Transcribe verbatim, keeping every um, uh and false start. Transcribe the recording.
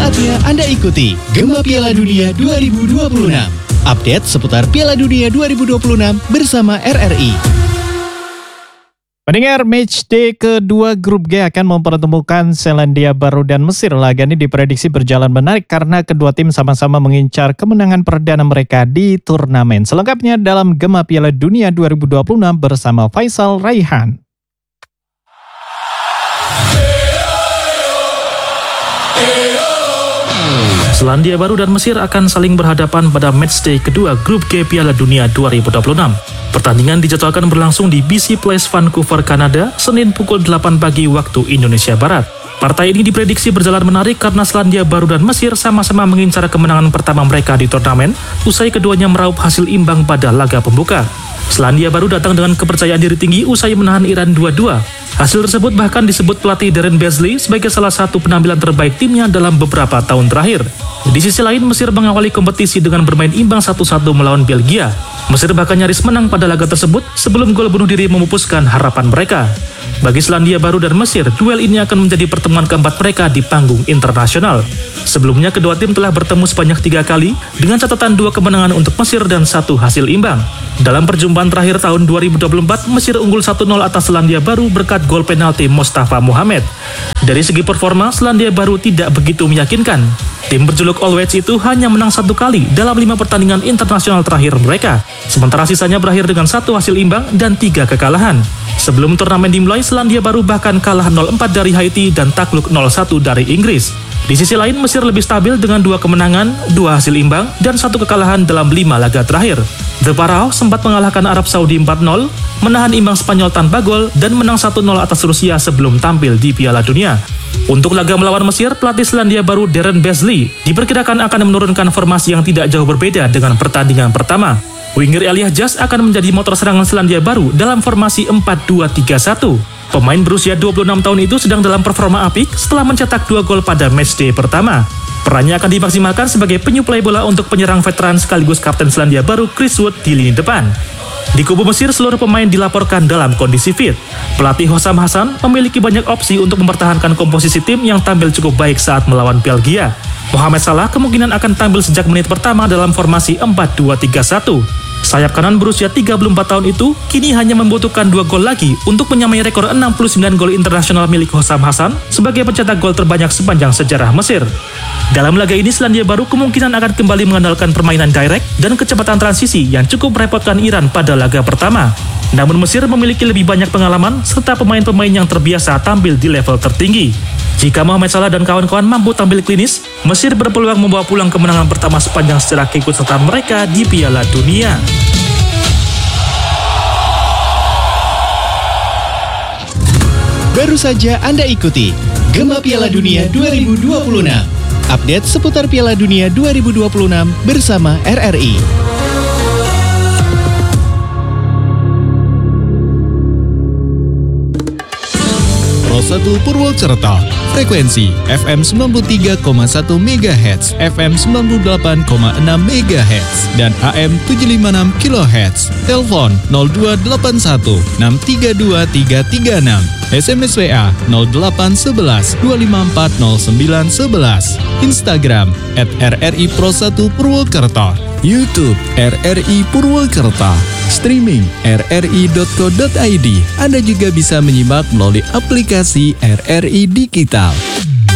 Saatnya Anda ikuti Gema Piala Dunia dua ribu dua puluh enam. Update seputar Piala Dunia dua ribu dua puluh enam bersama R R I. Pendengar, matchday kedua grup G akan mempertemukan Selandia Baru dan Mesir. Laga ini diprediksi berjalan menarik karena kedua tim sama-sama mengincar kemenangan perdana mereka di turnamen. Selengkapnya dalam Gema Piala Dunia dua ribu dua puluh enam bersama Faisal Raihan. Selandia Baru dan Mesir akan saling berhadapan pada matchday kedua grup G Piala Dunia dua ribu dua puluh enam. Pertandingan dijadwalkan berlangsung di B C Place, Vancouver, Kanada, Senin pukul delapan pagi waktu Indonesia Barat. Partai ini diprediksi berjalan menarik karena Selandia Baru dan Mesir sama-sama mengincar kemenangan pertama mereka di turnamen, usai keduanya meraup hasil imbang pada laga pembuka. Selandia Baru datang dengan kepercayaan diri tinggi usai menahan Iran dua dua. Hasil tersebut bahkan disebut pelatih Darren Beasley sebagai salah satu penampilan terbaik timnya dalam beberapa tahun terakhir. Di sisi lain, Mesir mengawali kompetisi dengan bermain imbang satu satu melawan Belgia. Mesir bahkan nyaris menang pada laga tersebut sebelum gol bunuh diri memupuskan harapan mereka. Bagi Selandia Baru dan Mesir, duel ini akan menjadi pertemuan keempat mereka di panggung internasional. Sebelumnya, kedua tim telah bertemu sebanyak tiga kali dengan catatan dua kemenangan untuk Mesir dan satu hasil imbang. Dalam perjumpaan terakhir tahun dua ribu dua puluh empat, Mesir unggul satu nol atas Selandia Baru berkat gol penalti Mustafa Mohamed. Dari segi performa, Selandia Baru tidak begitu meyakinkan. Tim berjuluk Always itu hanya menang satu kali dalam lima pertandingan internasional terakhir mereka, sementara sisanya berakhir dengan satu hasil imbang dan tiga kekalahan. Sebelum turnamen dimulai, Selandia Baru bahkan kalah nol empat dari Haiti dan takluk nol satu dari Inggris. Di sisi lain, Mesir lebih stabil dengan dua kemenangan, dua hasil imbang, dan satu kekalahan dalam lima laga terakhir. The Pharaohs sempat mengalahkan Arab Saudi empat nol, menahan imbang Spanyol tanpa gol, dan menang satu nol atas Rusia sebelum tampil di Piala Dunia. Untuk laga melawan Mesir, pelatih Selandia Baru Darren Beasley diperkirakan akan menurunkan formasi yang tidak jauh berbeda dengan pertandingan pertama. Winger Elijah Just akan menjadi motor serangan Selandia Baru dalam formasi empat dua tiga satu. Pemain berusia dua puluh enam tahun itu sedang dalam performa apik setelah mencetak dua gol pada matchday pertama. Perannya akan dimaksimalkan sebagai penyuplai bola untuk penyerang veteran sekaligus kapten Selandia Baru Chris Wood di lini depan. Di kubu Mesir, seluruh pemain dilaporkan dalam kondisi fit. Pelatih Hossam Hassan memiliki banyak opsi untuk mempertahankan komposisi tim yang tampil cukup baik saat melawan Belgia. Mohamed Salah kemungkinan akan tampil sejak menit pertama dalam formasi empat dua tiga satu. Sayap kanan berusia tiga puluh empat tahun itu kini hanya membutuhkan dua gol lagi untuk menyamai rekor enam puluh sembilan gol internasional milik Hossam Hassan sebagai pencetak gol terbanyak sepanjang sejarah Mesir. Dalam laga ini, Selandia Baru kemungkinan akan kembali mengandalkan permainan direct dan kecepatan transisi yang cukup merepotkan Iran pada laga pertama. Namun Mesir memiliki lebih banyak pengalaman serta pemain-pemain yang terbiasa tampil di level tertinggi. Jika Mohamed Salah dan kawan-kawan mampu tampil klinis, Mesir berpeluang membawa pulang kemenangan pertama sepanjang sejarah keikutsertaan mereka di Piala Dunia. Baru saja Anda ikuti Gema Piala Dunia dua ribu dua puluh enam. Update seputar Piala Dunia dua ribu dua puluh enam bersama R R I. Pro satu Purwokerto, frekuensi F M sembilan puluh tiga koma satu megahertz, F M sembilan puluh delapan koma enam megahertz, dan A M tujuh lima enam kilohertz. Telepon nol dua delapan satu enam tiga dua tiga tiga enam. S M S W A nol delapan satu satu dua lima empat nol sembilan satu satu. Instagram at R R I Pro satu Purwokerto. YouTube R R I Purwokerto. Streaming r r i dot co dot i d. Anda juga bisa menyimak melalui aplikasi R R I Digital.